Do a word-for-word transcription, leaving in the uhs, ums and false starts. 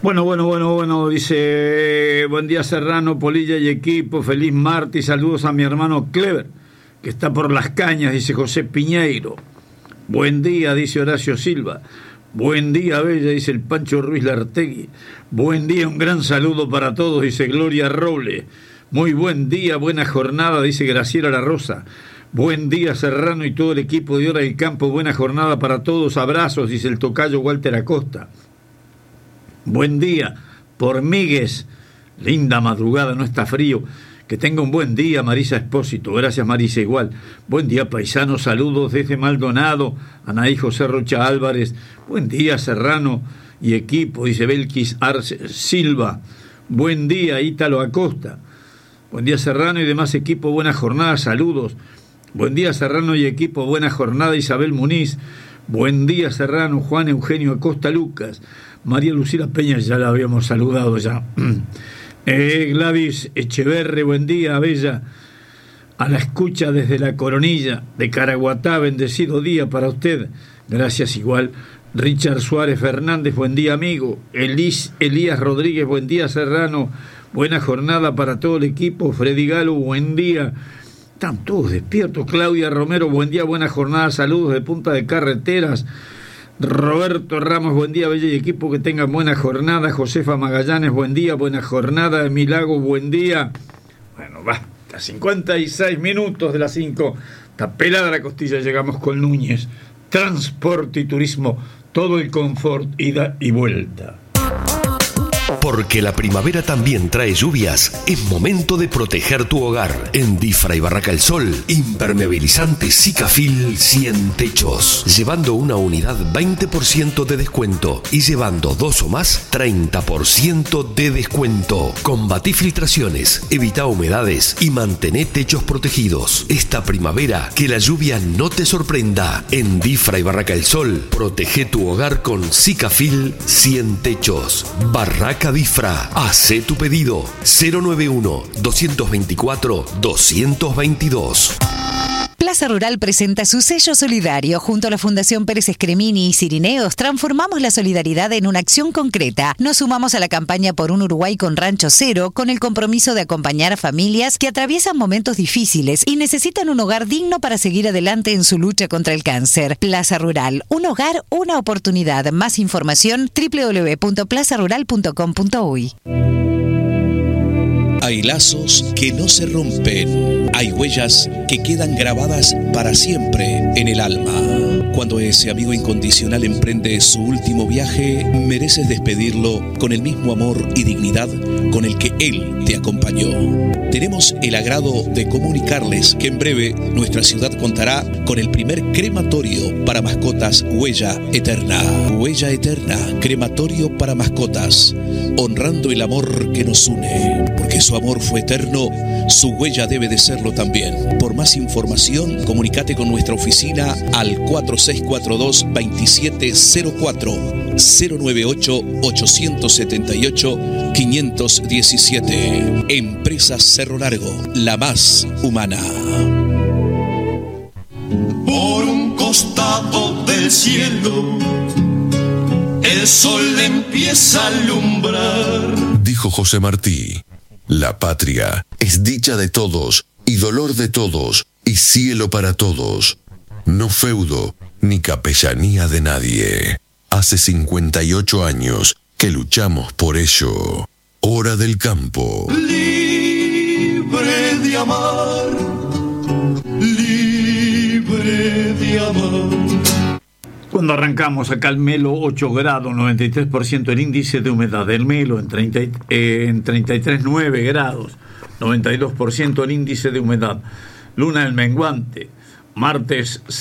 Bueno, bueno, bueno, bueno, dice, buen día Serrano, Polilla y equipo, feliz martes, saludos a mi hermano Clever, que está por las cañas, dice José Piñeiro. Buen día, dice Horacio Silva. Buen día, Bella, dice el Pancho Ruiz Lartegui. Buen día, un gran saludo para todos, dice Gloria Roble. Muy buen día, buena jornada, dice Graciela La Rosa. Buen día, Serrano y todo el equipo de Hora del Campo, buena jornada para todos, abrazos, dice el tocayo Walter Acosta. Buen día, por Migues, linda madrugada, no está frío. Que tenga un buen día, Marisa Espósito. Gracias, Marisa, igual. Buen día, paisanos, saludos desde Maldonado. Anaí José Rocha Álvarez. Buen día, Serrano y equipo, dice Belkis Arce Silva. Buen día, Ítalo Acosta. Buen día, Serrano y demás equipo, buena jornada, saludos. Buen día, Serrano y equipo, buena jornada, Isabel Muniz. Buen día, Serrano, Juan Eugenio Acosta Lucas. María Lucila Peña, ya la habíamos saludado ya. Eh, Gladys Echeverre, buen día, Bella. A la escucha desde la Coronilla de Caraguatá, bendecido día para usted. Gracias igual. Richard Suárez Fernández, buen día, amigo. Elis, Elías Rodríguez, buen día, Serrano. Buena jornada para todo el equipo. Freddy Galo, buen día. Están todos despiertos. Claudia Romero, buen día, buena jornada. Saludos de Punta de Carreteras. Roberto Ramos, buen día, Bella y equipo, que tengan buena jornada. Josefa Magallanes, buen día, buena jornada. Emilago, buen día. Bueno, basta, cincuenta y seis minutos de las cinco. Está pelada la costilla, llegamos con Núñez. Transporte y turismo, todo el confort, ida y vuelta. Porque la primavera también trae lluvias, es momento de proteger tu hogar. En Difra y Barraca El Sol, impermeabilizante Sikafil cien techos. Llevando una unidad veinte por ciento de descuento y llevando dos o más treinta por ciento de descuento. Combatí filtraciones, evita humedades y mantené techos protegidos. Esta primavera, que la lluvia no te sorprenda. En Difra y Barraca El Sol, protege tu hogar con Sikafil cien techos. Barraca Difra, hacé tu pedido cero nueve uno, dos dos cuatro, dos dos dos. Plaza Rural presenta su sello solidario. Junto a la Fundación Pérez Escremini y Cirineos, transformamos la solidaridad en una acción concreta. Nos sumamos a la campaña por un Uruguay con Rancho Cero, con el compromiso de acompañar a familias que atraviesan momentos difíciles y necesitan un hogar digno para seguir adelante en su lucha contra el cáncer. Plaza Rural, un hogar, una oportunidad. Más información, doble u doble u doble u punto plaza rural punto com punto uy. Hay lazos que no se rompen. Hay huellas que quedan grabadas para siempre en el alma. Cuando ese amigo incondicional emprende su último viaje, mereces despedirlo con el mismo amor y dignidad con el que él te acompañó. Tenemos el agrado de comunicarles que en breve nuestra ciudad contará con el primer crematorio para mascotas Huella Eterna. Huella Eterna, crematorio para mascotas, honrando el amor que nos une. Porque su amor fue eterno, su huella debe de serlo también. Por más información, comunícate con nuestra oficina al cuatro seis cuatro dos, dos siete cero cuatro, cero nueve ocho, ocho siete ocho, cinco uno siete. Empresa Cerro Largo, la más humana. Por un costado del cielo, el sol empieza a alumbrar. Dijo José Martí: la patria es dicha de todos y dolor de todos y cielo para todos. No feudo ni capellanía de nadie. Hace cincuenta y ocho años que luchamos por ello. Hora del Campo. Libre de amar, libre de amar. Cuando arrancamos acá el Melo, ocho grados, noventa y tres por ciento el índice de humedad del Melo, en, treinta, eh, en treinta y tres coma nueve grados, noventa y dos por ciento el índice de humedad. Luna del menguante, martes